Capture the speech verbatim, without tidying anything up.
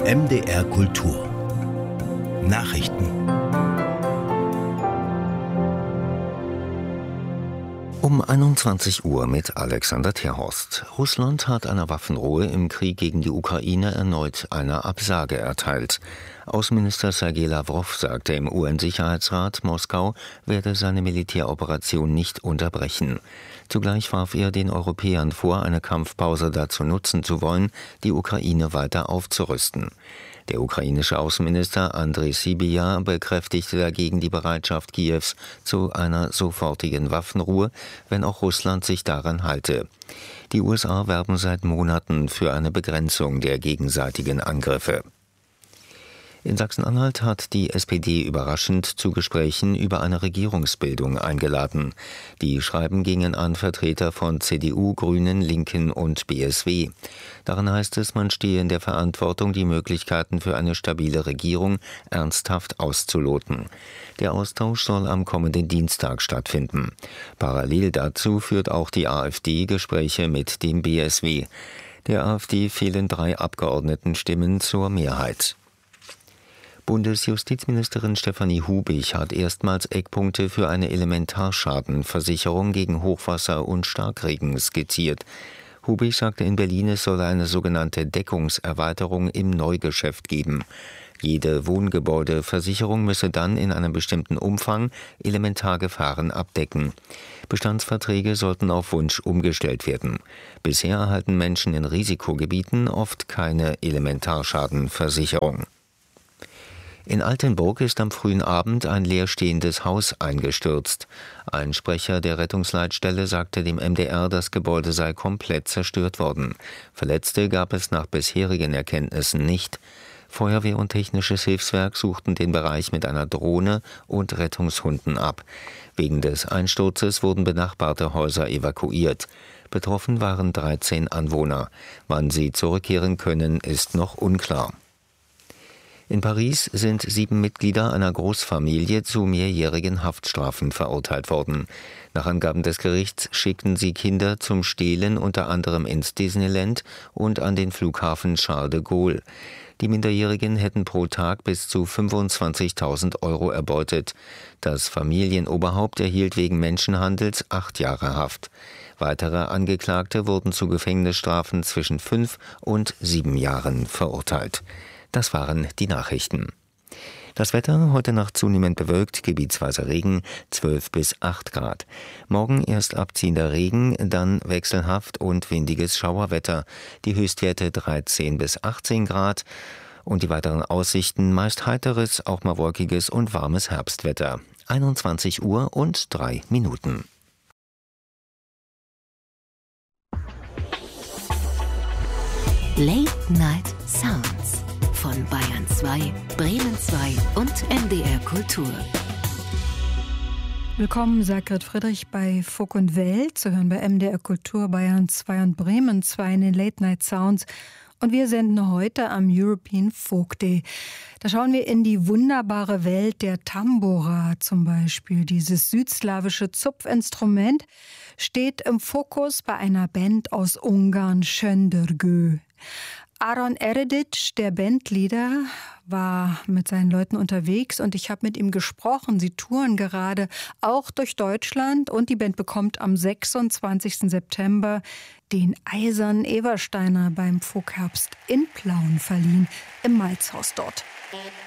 M D R Kultur Nachrichten. Um einundzwanzig Uhr mit Alexander Terhorst. Russland hat einer Waffenruhe im Krieg gegen die Ukraine erneut eine Absage erteilt. Außenminister Sergei Lawrow sagte im U N-Sicherheitsrat, Moskau werde seine Militäroperation nicht unterbrechen. Zugleich warf er den Europäern vor, eine Kampfpause dazu nutzen zu wollen, die Ukraine weiter aufzurüsten. Der ukrainische Außenminister Andrei Sybiha bekräftigte dagegen die Bereitschaft Kiews zu einer sofortigen Waffenruhe, wenn auch Russland sich daran halte. Die U S A werben seit Monaten für eine Begrenzung der gegenseitigen Angriffe. In Sachsen-Anhalt hat die S P D überraschend zu Gesprächen über eine Regierungsbildung eingeladen. Die Schreiben gingen an Vertreter von C D U, Grünen, Linken und B S W. Darin heißt es, man stehe in der Verantwortung, die Möglichkeiten für eine stabile Regierung ernsthaft auszuloten. Der Austausch soll am kommenden Dienstag stattfinden. Parallel dazu führt auch die AfD Gespräche mit dem B S W. Der AfD fehlen drei Abgeordnetenstimmen zur Mehrheit. Bundesjustizministerin Stefanie Hubich hat erstmals Eckpunkte für eine Elementarschadenversicherung gegen Hochwasser und Starkregen skizziert. Hubich sagte in Berlin, es solle eine sogenannte Deckungserweiterung im Neugeschäft geben. Jede Wohngebäudeversicherung müsse dann in einem bestimmten Umfang Elementargefahren abdecken. Bestandsverträge sollten auf Wunsch umgestellt werden. Bisher erhalten Menschen in Risikogebieten oft keine Elementarschadenversicherung. In Altenburg ist am frühen Abend ein leerstehendes Haus eingestürzt. Ein Sprecher der Rettungsleitstelle sagte dem M D R, das Gebäude sei komplett zerstört worden. Verletzte gab es nach bisherigen Erkenntnissen nicht. Feuerwehr und technisches Hilfswerk suchten den Bereich mit einer Drohne und Rettungshunden ab. Wegen des Einsturzes wurden benachbarte Häuser evakuiert. Betroffen waren dreizehn Anwohner. Wann sie zurückkehren können, ist noch unklar. In Paris sind sieben Mitglieder einer Großfamilie zu mehrjährigen Haftstrafen verurteilt worden. Nach Angaben des Gerichts schickten sie Kinder zum Stehlen unter anderem ins Disneyland und an den Flughafen Charles de Gaulle. Die Minderjährigen hätten pro Tag bis zu fünfundzwanzigtausend Euro erbeutet. Das Familienoberhaupt erhielt wegen Menschenhandels acht Jahre Haft. Weitere Angeklagte wurden zu Gefängnisstrafen zwischen fünf und sieben Jahren verurteilt. Das waren die Nachrichten. Das Wetter heute Nacht zunehmend bewölkt, gebietsweise Regen, zwölf bis acht Grad. Morgen erst abziehender Regen, dann wechselhaft und windiges Schauerwetter. Die Höchstwerte dreizehn bis achtzehn Grad und die weiteren Aussichten meist heiteres, auch mal wolkiges und warmes Herbstwetter. einundzwanzig Uhr und drei Minuten. Late Night Sounds von Bayern zwei, Bremen zwei und M D R Kultur. Willkommen, sagt Grit Friedrich bei Funk und Welt, zu hören bei M D R Kultur Bayern zwei und Bremen zwei in den Late Night Sounds. Und wir senden heute am European Folk Day. Da schauen wir in die wunderbare Welt der Tambura zum Beispiel. Dieses südslawische Zupfinstrument steht im Fokus bei einer Band aus Ungarn, Söndörgő. Aaron Eredic, der Bandleader, war mit seinen Leuten unterwegs und ich habe mit ihm gesprochen. Sie touren gerade auch durch Deutschland und die Band bekommt am sechsundzwanzigsten September den Eisernen Ebersteiner beim Folkherbst in Plauen verliehen, im Malzhaus dort.